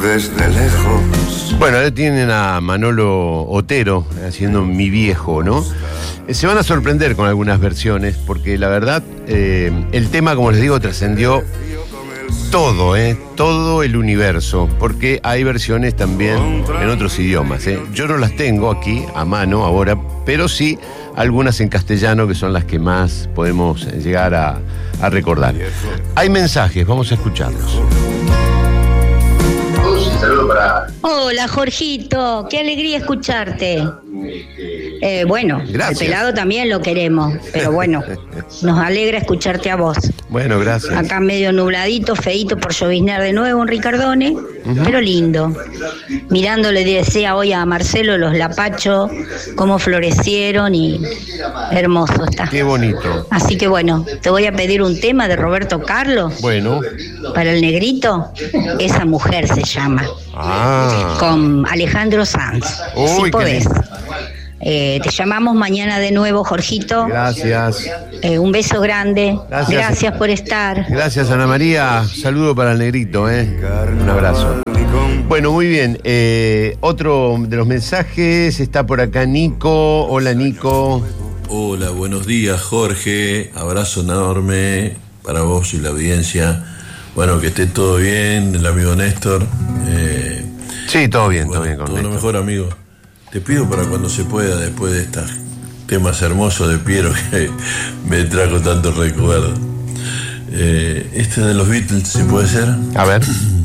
desde lejos. Bueno, ahora tienen a Manolo Otero haciendo Mi Viejo, ¿no? Se van a sorprender con algunas versiones, porque la verdad, el tema, como les digo, trascendió todo, todo el universo, porque hay versiones también en otros idiomas. Yo no las tengo aquí a mano ahora, pero sí algunas en castellano, que son las que más podemos llegar a recordar. Hay mensajes, vamos a escucharlos. Hola, Jorgito, qué alegría escucharte. Bueno, gracias. El pelado también lo queremos, pero bueno, nos alegra escucharte a vos. Bueno, gracias. Acá medio nubladito, feíto por lloviznar de nuevo en Ricardone, pero lindo. Mirando le decía hoy a Marcelo los lapachos, cómo florecieron y hermoso está. Qué bonito. Así que bueno, te voy a pedir un tema de Roberto Carlos. Bueno. Para el negrito, Esa Mujer se llama. Ah. Con Alejandro Sanz. Uy, si podés. Te llamamos mañana de nuevo, Jorgito. Gracias. Un beso grande. Gracias. Gracias por estar. Gracias, Ana María. Saludo para el negrito, Un abrazo. Bueno, muy bien. Otro de los mensajes está por acá Nico. Hola, Nico. Hola, buenos días, Jorge. Abrazo enorme para vos y la audiencia. Bueno, que esté todo bien, el amigo Néstor. Sí, todo bien, bueno, todo bien con todo Néstor. lo mejor, amigo. Te pido para cuando se pueda, después de estos temas hermosos de Piero que me trajo tantos recuerdos. Este de los Beatles, ¿se puede ser? A ver.